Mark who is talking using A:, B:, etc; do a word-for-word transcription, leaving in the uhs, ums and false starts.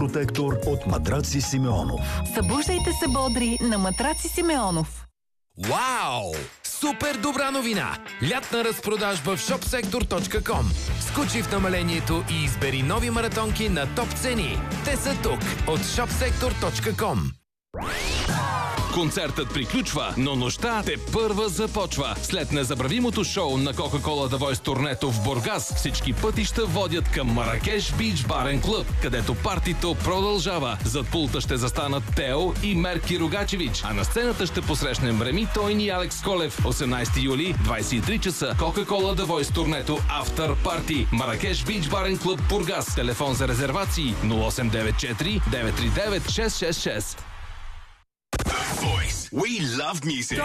A: протектор от Матраци Симеонов.
B: Събуждайте се бодри на Матраци Симеонов.
C: Вау! Супер добра новина! Лятна разпродажба в шопсектор точка ком. Скочи в намалението и избери нови маратонки на топ цени. Те са тук от шопсектор точка ком.
D: Концертът приключва, но нощта те първа започва. След незабравимото шоу на Coca-Cola The Voice турнето в Бургас, всички пътища водят към Маракеш Бич барен клуб, където партито продължава. Зад пулта ще застанат Тео и Мерки Рогачевич, а на сцената ще посрещнем Реми Тойни и Алекс Колев. осемнайсети юли, двайсет и три часа, Coca-Cola The Voice турнето After Party. Маракеш Бич барен клуб Бургас. Телефон за резервации нула осем девет четири девет три девет шест шест шест.
E: Voice. We love music.